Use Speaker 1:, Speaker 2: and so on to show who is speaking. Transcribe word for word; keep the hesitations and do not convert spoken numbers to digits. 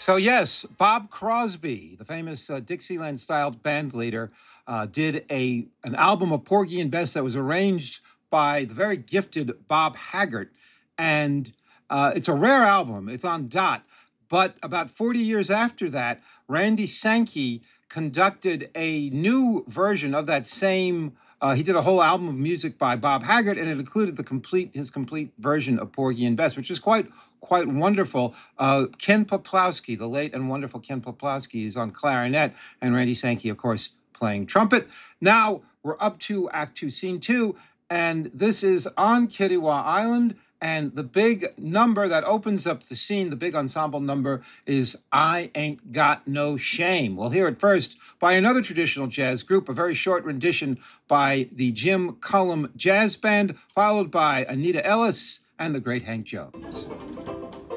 Speaker 1: So yes, Bob Crosby, the famous uh, Dixieland-styled band leader, uh, did a an album of Porgy and Bess that was arranged by the very gifted Bob Haggart, and uh, it's a rare album. It's on Dot, but about forty years after that, Randy Sankey conducted a new version of that same. Uh, he did a whole album of music by Bob Haggart, and it included the complete his complete version of Porgy and Bess, which is quite quite wonderful. Uh, Ken Poplowski, the late and wonderful Ken Poplowski, is on clarinet, and Randy Sankey, of course, playing trumpet. Now we're up to Act Two, Scene Two, and this is on Kitawa Island. And the big number that opens up the scene, the big ensemble number, is I Ain't Got No Shame. We'll hear it first by another traditional jazz group, a very short rendition by the Jim Cullum Jazz Band, followed by Anita Ellis and the great Hank Jones.